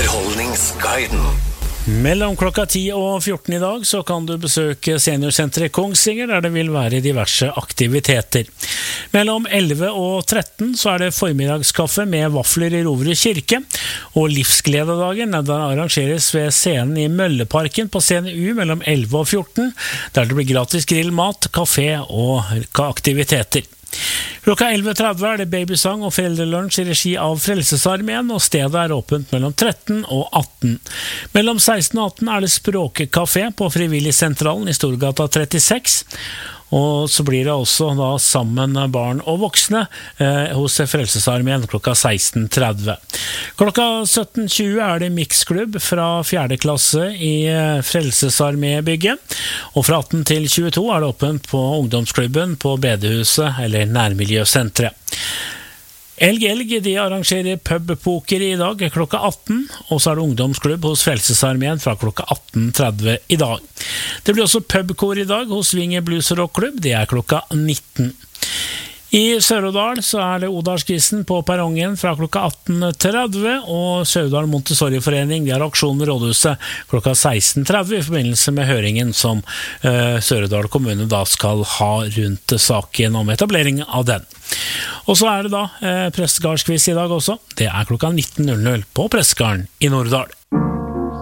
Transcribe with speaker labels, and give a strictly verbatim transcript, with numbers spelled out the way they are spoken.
Speaker 1: Underholdningsguiden.
Speaker 2: Mellom klokka ti og fjorten i dag så kan du besøke seniorsenteret Kongsvinger, der det vil være diverse aktiviteter. Mellom elleve og tretten så er det formiddagskaffe med vafler i Roverud kirke, og livsglededagen den arrangeres ved scenen i Mølleparken på scene U mellom elleve og fjorten, der det blir gratis grillmat, kafé og aktiviteter. Klokka elleve tretti er det babysang og foreldrelunsj i regi av Frelsesarmeen, og stedet er åpent mellom tretten og atten. Mellom seksten og atten er det språkekafé på Frivilligsentralen i Storgata trettiseks, og så blir det også da sammen barn og voksne eh, hos Frelsesarmeen klokka seksten tretti. Klokka sytten tjue er det mixklubb fra fjerde klasse i Frelsesarmébygget, og fra atten til tjueto er det åpent på ungdomsklubben på Bedehuset eller Nærmiljøsentret. Elg Elg de arrangerer pubpoker i dag klokka atten, og så er det ungdomsklubb hos Frelsesarmeen fra klokka atten tretti i dag. Det blir også pubkor i dag hos Vinge Blues Rock Club, det er klokka nitten. I Sør-Odal så er det Odalskvisten på perrongen fra klokka atten tretti, og Sør-Odal Montessori-forening de har aksjon med rådhuset klokka seksten tretti i forbindelse med høringen som uh, Sør-Odal kommune da skal ha rundt saken om etablering av den. Og så er det da eh, Prestegardsquiz i dag også. Det er klokka nitten på Prestegarden i Norddal.